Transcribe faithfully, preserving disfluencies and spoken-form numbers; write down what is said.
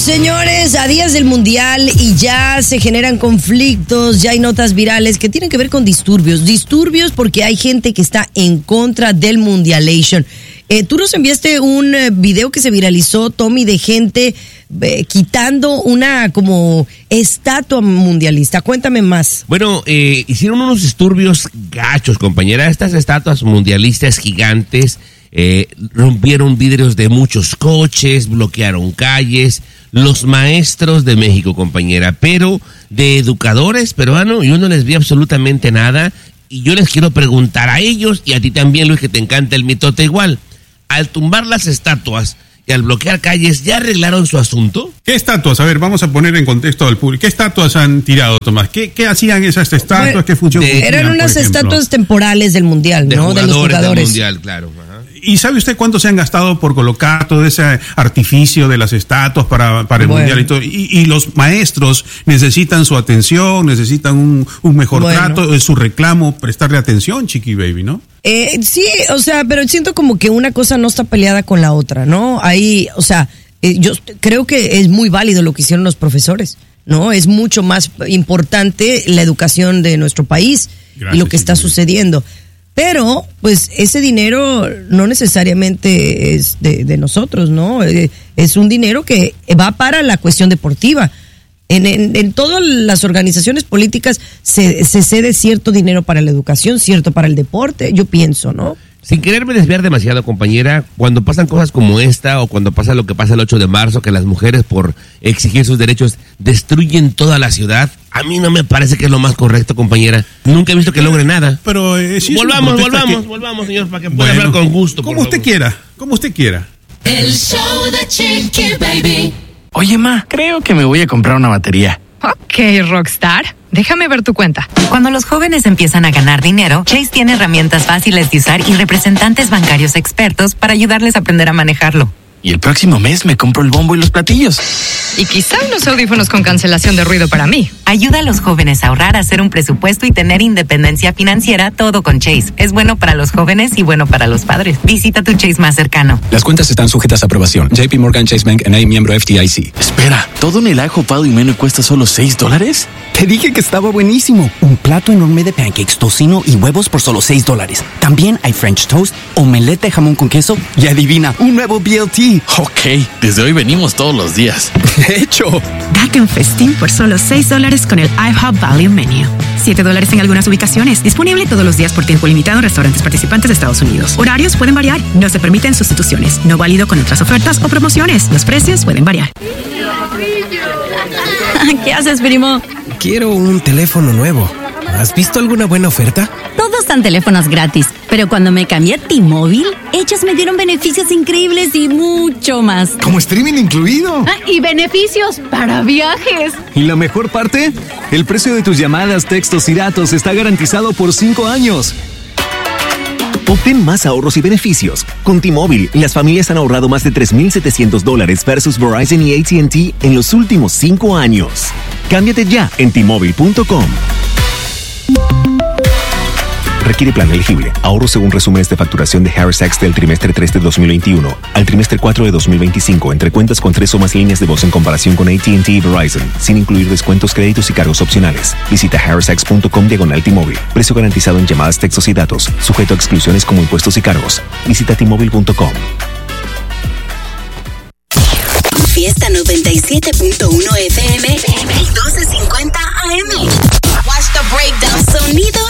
señores, a días del Mundial y ya se generan conflictos, ya hay notas virales que tienen que ver con disturbios. Disturbios porque hay gente que está en contra del Mundialation. Eh, tú nos enviaste un eh, video que se viralizó, Tommy, de gente eh, quitando una como estatua mundialista. Cuéntame más. Bueno, eh, hicieron unos disturbios gachos, compañera. Estas estatuas mundialistas gigantes eh, rompieron vidrios de muchos coches, bloquearon calles. Los maestros de México, compañera, pero de educadores peruanos yo no les vi absolutamente nada. Y yo les quiero preguntar a ellos y a ti también, Luis, que te encanta el mitote igual. Al tumbar las estatuas y al bloquear calles, ¿ya arreglaron su asunto? ¿Qué estatuas? A ver, vamos a poner en contexto al público. ¿Qué estatuas han tirado, Tomás? ¿Qué, qué hacían esas estatuas? Bueno, ¿Qué función de, Eran unas estatuas temporales del Mundial, de ¿no? Jugadores de los jugadores. Del Mundial, claro. Ajá. ¿Y sabe usted cuánto se han gastado por colocar todo ese artificio de las estatuas para, para el bueno. Mundial y todo? Y, y los maestros necesitan su atención, necesitan un, un mejor bueno. trato, es su reclamo, prestarle atención, Chiqui Baby, ¿no? Eh, sí, o sea, pero siento como que una cosa no está peleada con la otra, ¿no? Ahí, o sea, eh, yo creo que es muy válido lo que hicieron los profesores, ¿no? Es mucho más importante la educación de nuestro país. Gracias, y lo que está sucediendo. Pero, pues, ese dinero no necesariamente es de, de nosotros, ¿no? Es un dinero que va para la cuestión deportiva. En, en, en todas las organizaciones políticas se, se cede cierto dinero para la educación, cierto para el deporte, yo pienso, ¿no? Sin quererme desviar demasiado, compañera, cuando pasan cosas como esta o cuando pasa lo que pasa el ocho de marzo, que las mujeres por exigir sus derechos destruyen toda la ciudad, a mí no me parece que es lo más correcto, compañera. Nunca he visto que logre nada. Pero eh, sí volvamos, volvamos, que... volvamos, señor, para que pueda bueno, hablar con gusto. Como usted quiera, como usted quiera. El show de Chiqui Baby. Oye, ma, creo que me voy a comprar una batería. Ok, Rockstar. Déjame ver tu cuenta. Cuando los jóvenes empiezan a ganar dinero, Chase tiene herramientas fáciles de usar y representantes bancarios expertos para ayudarles a aprender a manejarlo. Y el próximo mes me compro el bombo y los platillos. Y quizá unos audífonos con cancelación de ruido para mí. Ayuda a los jóvenes a ahorrar, a hacer un presupuesto y tener independencia financiera, todo con Chase. Es bueno para los jóvenes y bueno para los padres. Visita tu Chase más cercano. Las cuentas están sujetas a aprobación. J P Morgan Chase Bank N A, miembro F D I C. Espera, ¿todo en el ajo pado y menú cuesta solo seis dólares? Te dije que estaba buenísimo. Un plato enorme de pancakes, tocino y huevos por solo seis dólares. También hay French toast, omelette de jamón con queso y adivina, un nuevo B L T. Ok, desde hoy venimos todos los días. De hecho. Date un festín por solo seis dólares con el IHOP Value Menu. siete dólares en algunas ubicaciones. Disponible todos los días por tiempo limitado en restaurantes participantes de Estados Unidos. Horarios pueden variar. No se permiten sustituciones. No válido con otras ofertas o promociones. Los precios pueden variar. ¿Qué haces, primo? Quiero un teléfono nuevo. ¿Has visto alguna buena oferta? Todos dan teléfonos gratis, pero cuando me cambié a T-Mobile, ellos me dieron beneficios increíbles y mucho más. ¿Como streaming incluido? Ah, y beneficios para viajes. ¿Y la mejor parte? El precio de tus llamadas, textos y datos está garantizado por cinco años. Obtén más ahorros y beneficios. Con T-Mobile, las familias han ahorrado más de tres mil setecientos dólares versus Verizon y A T and T en los últimos cinco años. Cámbiate ya en T Mobile punto com. Requiere plan elegible. Ahorro según resúmenes de facturación de Harris Tax del trimestre tres de dos mil veintiuno al trimestre cuatro de dos mil veinticinco entre cuentas con tres o más líneas de voz en comparación con A T and T y Verizon, sin incluir descuentos, créditos y cargos opcionales. Visita harris tax punto com diagonal T-Mobile. Precio garantizado en llamadas, textos y datos. Sujeto a exclusiones como impuestos y cargos. Visita T Mobile punto com. Fiesta noventa y siete punto uno F M y doce cincuenta A M. Watch the breakdown. Sonido